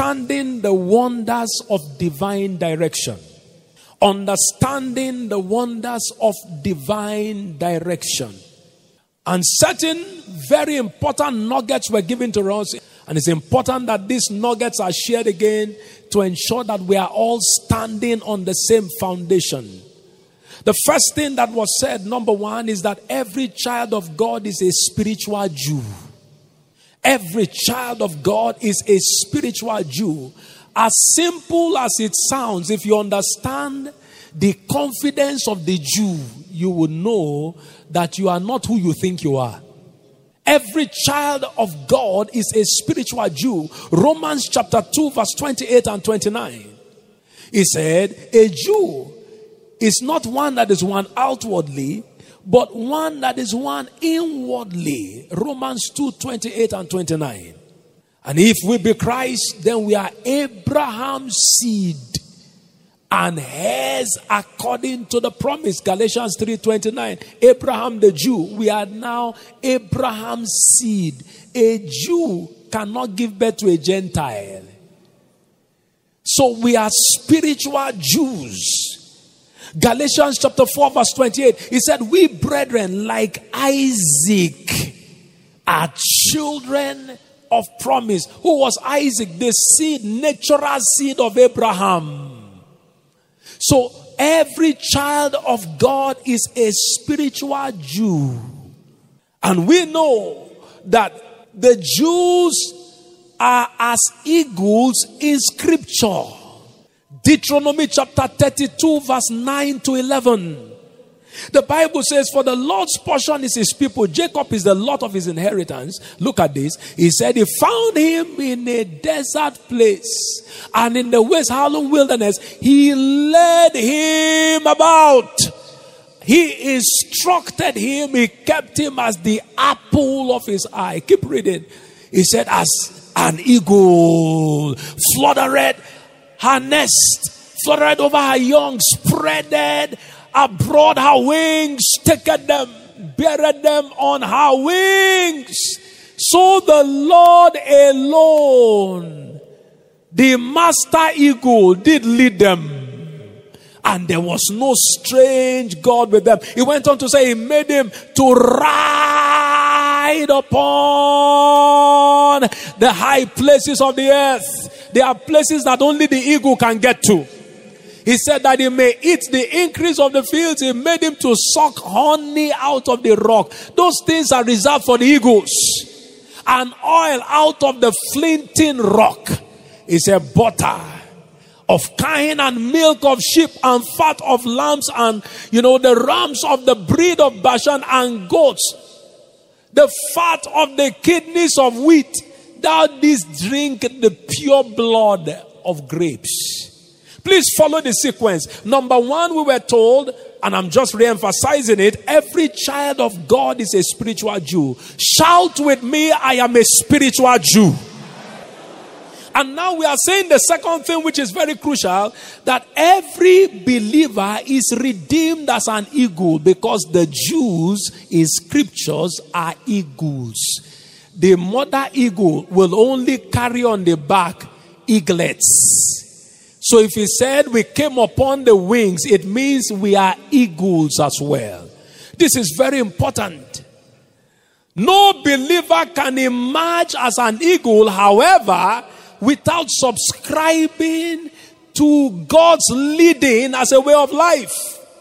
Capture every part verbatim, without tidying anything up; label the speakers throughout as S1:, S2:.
S1: understanding the wonders of divine direction. Understanding the wonders of divine direction. And certain very important nuggets were given to us. And it's important that these nuggets are shared again to ensure that we are all standing on the same foundation. The first thing that was said, number one, is that every child of God is a spiritual Jew. Every child of God is a spiritual Jew. As simple as it sounds, if you understand the confidence of the Jew, you will know that you are not who you think you are. Every child of God is a spiritual Jew. Romans chapter two verse twenty-eight and twenty-nine. He said, a Jew is not one that is one outwardly, but one that is one inwardly. Romans two twenty-eight and twenty-nine. And if we be Christ, then we are Abraham's seed and heirs according to the promise. Galatians three twenty-nine. Abraham the Jew, we are now Abraham's seed. A Jew cannot give birth to a Gentile. So we are spiritual Jews. Galatians chapter four verse twenty-eight. He said, we brethren, like Isaac, are children of promise. Who was Isaac? The seed, natural seed of Abraham. So every child of God is a spiritual Jew. And we know that the Jews are as eagles in scripture. Deuteronomy chapter thirty-two verse nine to eleven. The Bible says, for the Lord's portion is his people. Jacob is the lot of his inheritance. Look at this. He said he found him in a desert place, and in the West Harlem wilderness, he led him about. He instructed him. He kept him as the apple of his eye. Keep reading. He said, as an eagle fluttered her nest, fluttered over her young, spreaded abroad her wings, taketh them, beareth them on her wings. So the Lord alone, the master eagle, did lead them. And there was no strange God with them. He went on to say, he made him to ride upon the high places of the earth. There are places that only the eagle can get to. He said that he may eat the increase of the fields. He made him to suck honey out of the rock. Those things are reserved for the eagles. And oil out of the flinting rock. He said butter of kine and milk of sheep and fat of lambs and, you know, the rams of the breed of Bashan and goats. The fat of the kidneys of wheat. Thou didst drink the pure blood of grapes. Please follow the sequence. Number one, we were told, and I'm just re-emphasizing it, every child of God is a spiritual Jew. Shout with me, I am a spiritual Jew. And now we are saying the second thing, which is very crucial, that every believer is redeemed as an eagle, because the Jews in scriptures are eagles. The mother eagle will only carry on the back eaglets. So if he said we came upon the wings, it means we are eagles as well. This is very important. No believer can emerge as an eagle, however, without subscribing to God's leading as a way of life.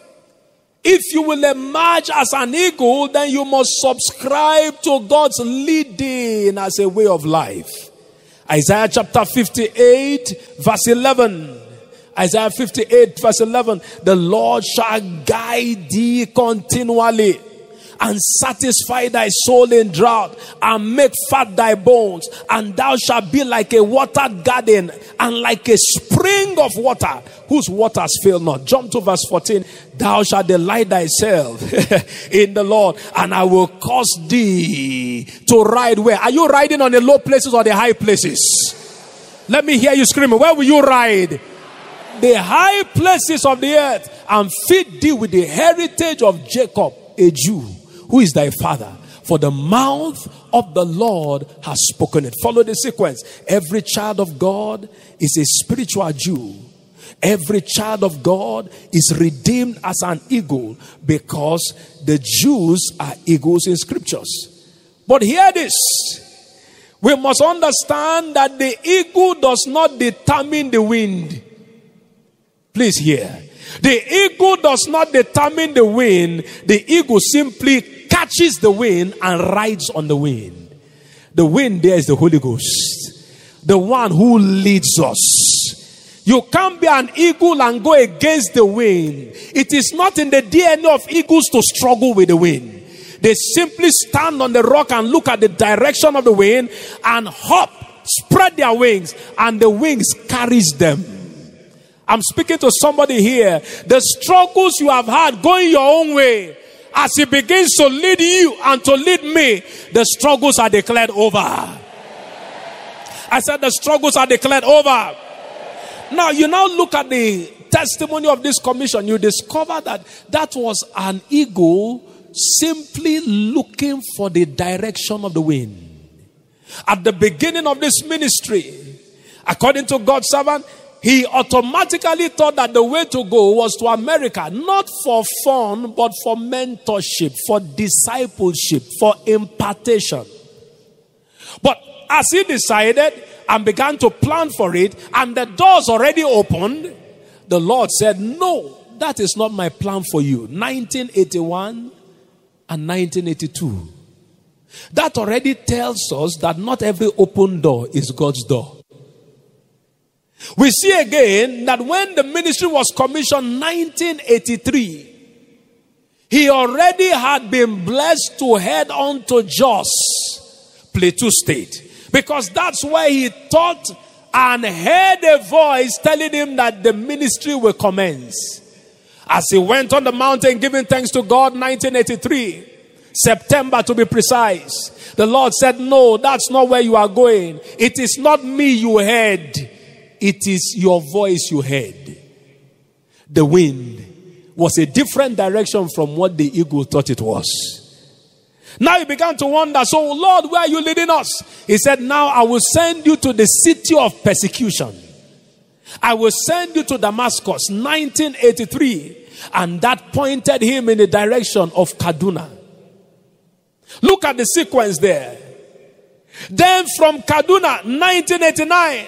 S1: If you will emerge as an eagle, then you must subscribe to God's leading as a way of life. Isaiah chapter fifty-eight verse eleven. Isaiah fifty-eight verse eleven. The Lord shall guide thee continually, and satisfy thy soul in drought, and make fat thy bones, and thou shalt be like a watered garden, and like a spring of water, whose waters fail not. Jump to verse fourteen. Thou shalt delight thyself in the Lord, and I will cause thee to ride where? Are you riding on the low places or the high places? Let me hear you screaming. Where will you ride? The high places of the earth, and feed thee with the heritage of Jacob, a Jew, who is thy father. for the mouth of the Lord has spoken it. Follow the sequence. Every child of God is a spiritual Jew. Every child of God is redeemed as an eagle, because the Jews are eagles in scriptures. But hear this. We must understand that the eagle does not determine the wind. Please hear. The eagle does not determine the wind. The eagle simply catches the wind and rides on the wind. The wind there is the Holy Ghost, the one who leads us. You can't be an eagle and go against the wind. It is not in the D N A of eagles to struggle with the wind. They simply stand on the rock and look at the direction of the wind and hop, spread their wings, and the wings carries them. I'm speaking to somebody here. The struggles you have had going your own way, as he begins to lead you and to lead me, the struggles are declared over. I said the struggles are declared over. Now you now look at the testimony of this commission. You discover that that was an eagle simply looking for the direction of the wind. At the beginning of this ministry, according to God's servant, he automatically thought that the way to go was to America, not for fun, but for mentorship, for discipleship, for impartation. But as he decided and began to plan for it, and the doors already opened, the Lord said, no, that is not my plan for you. nineteen eighty-one and nineteen eighty-two. That already tells us that not every open door is God's door. We see again that when the ministry was commissioned nineteen eighty-three, he already had been blessed to head on to Jos, Plateau State, because that's where he thought and heard a voice telling him that the ministry will commence. As he went on the mountain giving thanks to God, nineteen eighty-three, September to be precise, the Lord said, no, that's not where you are going. It is not me you heard. It is your voice you heard. The wind was a different direction from what the eagle thought it was. Now he began to wonder, so Lord, where are you leading us? He said, now I will send you to the city of persecution. I will send you to Damascus, nineteen eighty-three. And that pointed him in the direction of Kaduna. Look at the sequence there. Then from Kaduna, nineteen eighty-nine,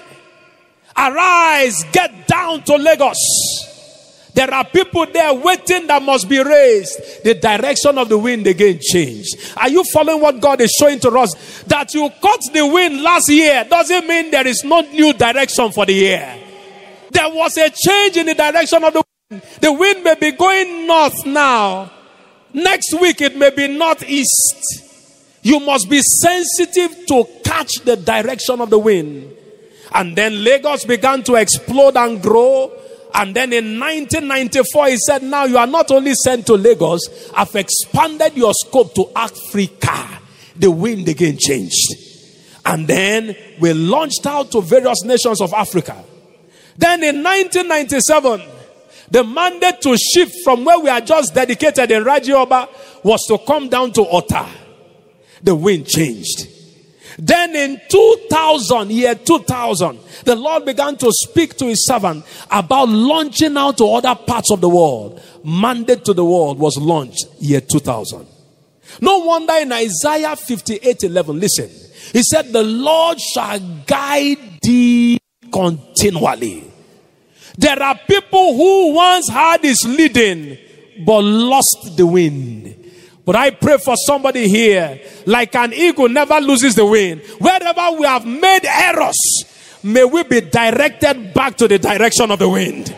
S1: arise, get down to Lagos. There are people there waiting that must be raised. The direction of the wind again changed. Are you following what God is showing to us? That you caught the wind last year doesn't mean there is no new direction for the year. There was a change in the direction of the wind. The wind may be going north now. Next week it may be northeast. You must be sensitive to catch the direction of the wind. And then Lagos began to explode and grow. And then in nineteen ninety-four, he said, now you are not only sent to Lagos, I've expanded your scope to Africa. The wind again changed. And then we launched out to various nations of Africa. Then in nineteen ninety-seven, the mandate to shift from where we are just dedicated in Rajioba was to come down to Ota. The wind changed. Then in two thousand, year two thousand, the Lord began to speak to his servant about launching out to other parts of the world. Mandate to the world was launched year two thousand. No wonder in Isaiah fifty-eight eleven, listen, he said, the Lord shall guide thee continually. There are people who once had his leading but lost the wind. But I pray for somebody here, like an eagle never loses the wind. Wherever we have made errors, may we be directed back to the direction of the wind.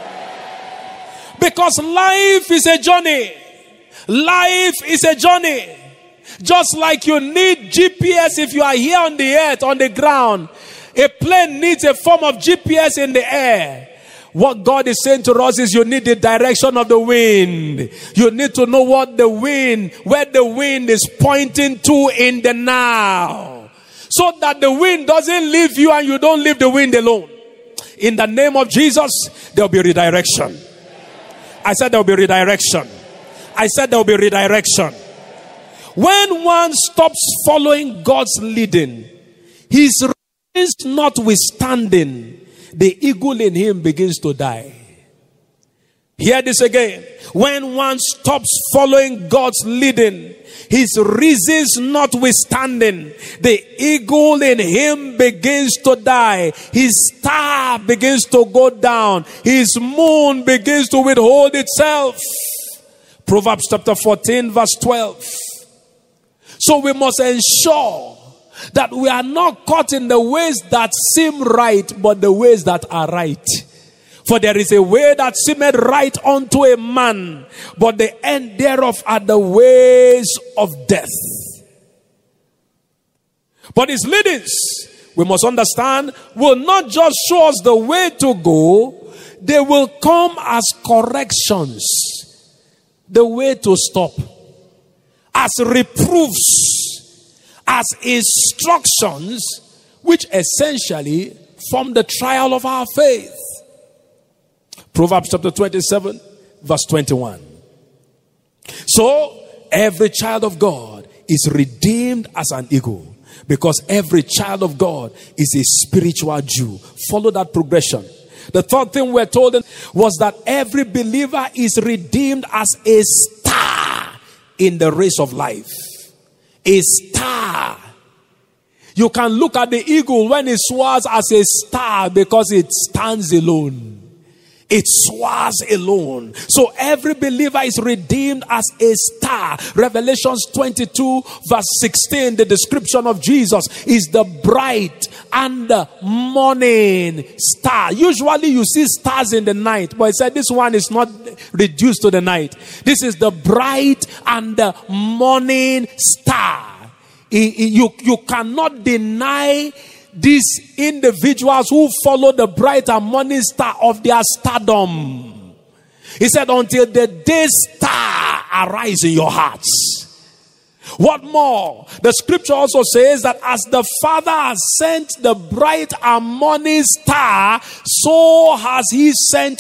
S1: Because life is a journey. Life is a journey. Just like you need G P S if you are here on the earth, on the ground. A plane needs a form of G P S in the air. What God is saying to us is you need the direction of the wind. You need to know what the wind, where the wind is pointing to in the now. So that the wind doesn't leave you and you don't leave the wind alone. In the name of Jesus, there will be redirection. I said there will be redirection. I said there will be redirection. when one stops following God's leading, his reasons notwithstanding, the eagle in him begins to die. Hear this again. When one stops following God's leading, his reasons notwithstanding, the eagle in him begins to die. His star begins to go down. His moon begins to withhold itself. Proverbs chapter fourteen verse twelve. So we must ensure that we are not caught in the ways that seem right, but the ways that are right. For there is a way that seemeth right unto a man, but the end thereof are the ways of death. But his leadings, we must understand, will not just show us the way to go, they will come as corrections, the way to stop, as reproofs, as instructions, which essentially form the trial of our faith. Proverbs chapter twenty-seven, verse twenty-one. So, every child of God is redeemed as an eagle, because every child of God is a spiritual Jew. Follow that progression. The third thing we're told was that every believer is redeemed as a star in the race of life. A star. You can look at the eagle when it soars as a star because it stands alone. It soars alone. So every believer is redeemed as a star. Revelations twenty-two verse sixteen, the description of Jesus is the bright and the morning star. Usually you see stars in the night, but it said this one is not reduced to the night. This is the bright and the morning star. You, you cannot deny these individuals who follow the bright and morning star of their stardom. He said, until the day star arise in your hearts. What more? The scripture also says that as the Father has sent the bright and morning star, so has he sent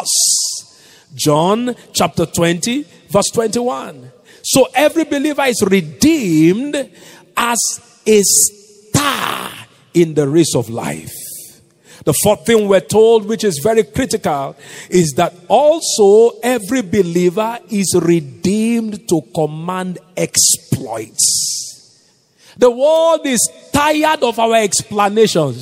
S1: us. John chapter twenty, verse twenty-one. So every believer is redeemed as a star in the race of life. The fourth thing we're told, which is very critical, is that also every believer is redeemed to command exploits. The world is tired of our explanations.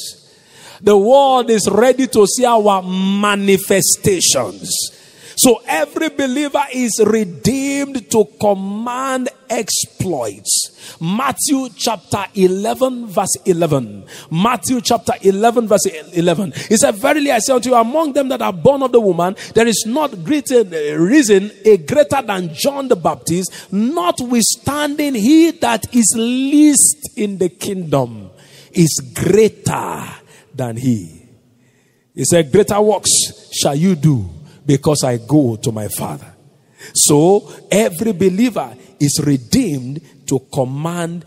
S1: The world is ready to see our manifestations. So every believer is redeemed to command exploits. Matthew chapter eleven verse eleven. Matthew chapter eleven verse eleven. He said, verily I say unto you, among them that are born of the woman, there is not greater reason a greater than John the Baptist, notwithstanding he that is least in the kingdom is greater than he. He said, greater works shall you do, because I go to my Father. So every believer is redeemed to command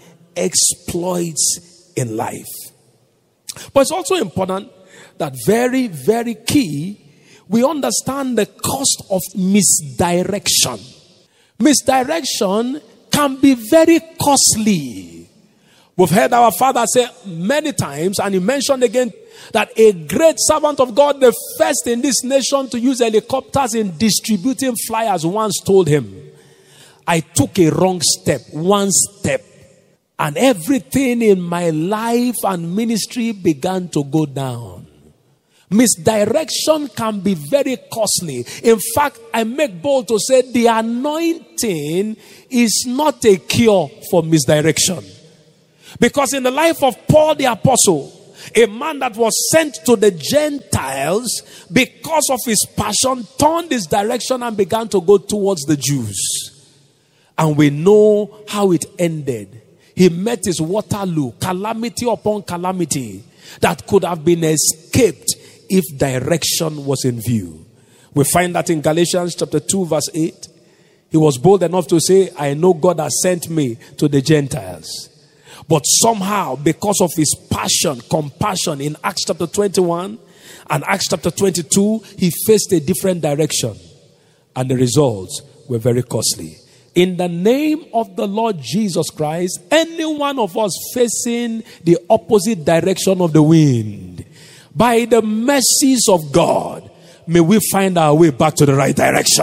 S1: exploits in life. But it's also important that very, very key, we understand the cost of misdirection. Misdirection can be very costly. We've heard our father say many times, and he mentioned again, that a great servant of God, the first in this nation to use helicopters in distributing flyers, once told him, I took a wrong step, one step, and everything in my life and ministry began to go down. Misdirection can be very costly. In fact, I make bold to say the anointing is not a cure for misdirection. Because in the life of Paul the Apostle, a man that was sent to the Gentiles, because of his passion, turned his direction and began to go towards the Jews. And we know how it ended. He met his Waterloo, calamity upon calamity that could have been escaped if direction was in view. We find that in Galatians chapter two verse eight. He was bold enough to say, I know God has sent me to the Gentiles. But somehow, because of his passion, compassion in Acts chapter twenty-one and Acts chapter twenty-two, he faced a different direction. And the results were very costly. In the name of the Lord Jesus Christ, any one of us facing the opposite direction of the wind, by the mercies of God, may we find our way back to the right direction.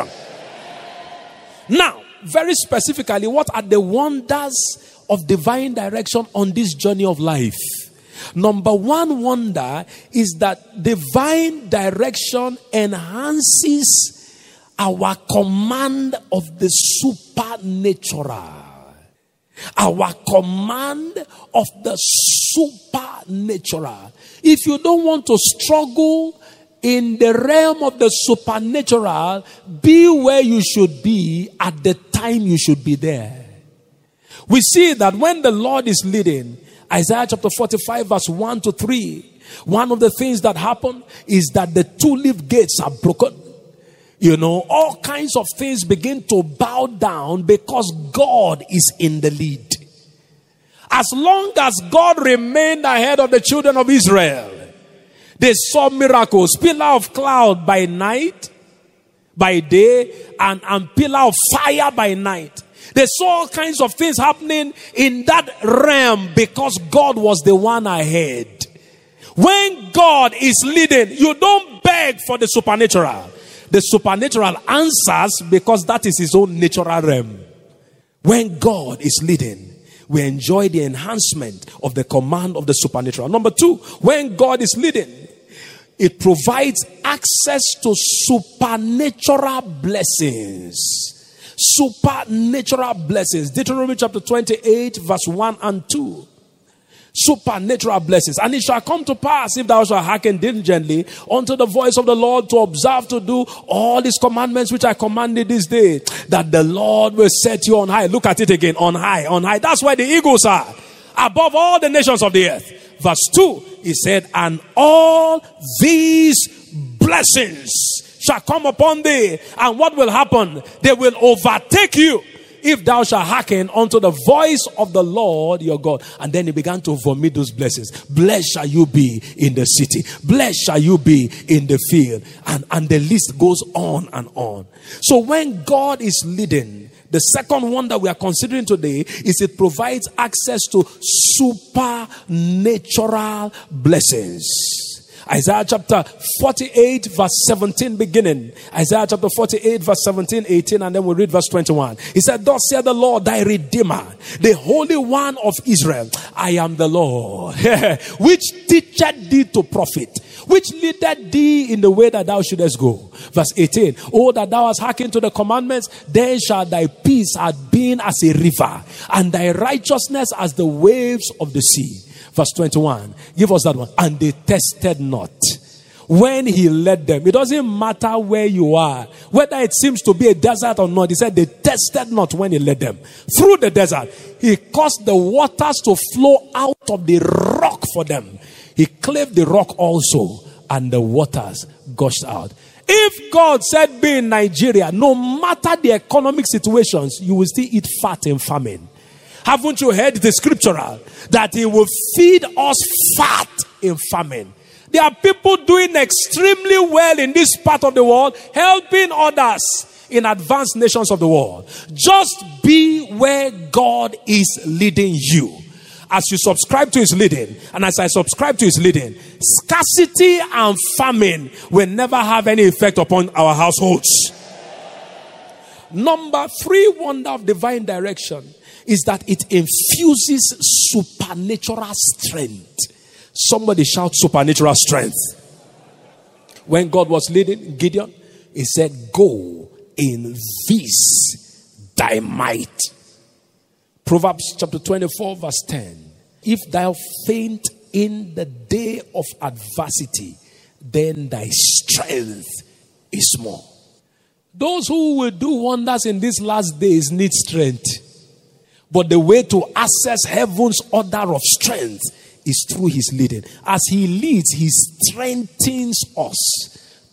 S1: Now, very specifically, what are the wonders of divine direction on this journey of life? Number one wonder is that divine direction enhances our command of the supernatural. Our command of the supernatural. If you don't want to struggle in the realm of the supernatural, be where you should be at the time you should be there. We see that when the Lord is leading, Isaiah chapter forty-five verse one to three, one of the things that happen is that the two-leaf gates are broken. You know, all kinds of things begin to bow down because God is in the lead. As long as God remained ahead of the children of Israel, they saw miracles, pillar of cloud by night, by day, and, and pillar of fire by night. They saw all kinds of things happening in that realm because God was the one ahead. When God is leading, you don't beg for the supernatural. The supernatural answers because that is his own natural realm. When God is leading, we enjoy the enhancement of the command of the supernatural. Number two, when God is leading, it provides access to supernatural blessings. Supernatural blessings. Deuteronomy chapter twenty-eight, verse one and two. Supernatural blessings. And it shall come to pass, if thou shalt hearken diligently unto the voice of the Lord, to observe to do all his commandments which I commanded this day, that the Lord will set you on high. Look at it again. On high, on high. That's where the eagles are. Above all the nations of the earth. Verse two, he said, and all these blessings shall come upon thee. And what will happen? They will overtake you, if thou shalt hearken unto the voice of the Lord your God. And then he began to vomit those blessings. Blessed shall you be in the city. Blessed shall you be in the field. And, and the list goes on and on. So when God is leading, the second one that we are considering today is it provides access to supernatural blessings. Isaiah chapter forty-eight verse seventeen beginning. Isaiah chapter forty-eight verse seventeen, eighteen, and then we read verse twenty-one. He said, thus saith the Lord thy Redeemer, the Holy One of Israel. I am the Lord, which teacheth thee to profit, which leadeth thee in the way that thou shouldest go. Verse eighteen. Oh, that thou hast hearkened to the commandments, then shall thy peace have been as a river, and thy righteousness as the waves of the sea. Verse twenty-one. Give us that one. And they tested not when he led them. It doesn't matter where you are, whether it seems to be a desert or not. He said they tested not when he led them through the desert. He caused the waters to flow out of the rock for them. He cleft the rock also, and the waters gushed out. If God said be in Nigeria, no matter the economic situations, you will still eat fat in famine. Haven't you heard the scriptural that he will feed us fat in famine? There are people doing extremely well in this part of the world, helping others in advanced nations of the world. Just be where God is leading you. As you subscribe to his leading, and as I subscribe to his leading, scarcity and famine will never have any effect upon our households. Number three wonder of divine direction is that it infuses supernatural strength. Somebody shout supernatural strength. When God was leading Gideon, he said, go in this thy might. Proverbs chapter twenty-four verse ten. If thou faint in the day of adversity, then thy strength is small. Those who will do wonders in these last days need strength. But the way to access heaven's order of strength is through his leading. As he leads, he strengthens us.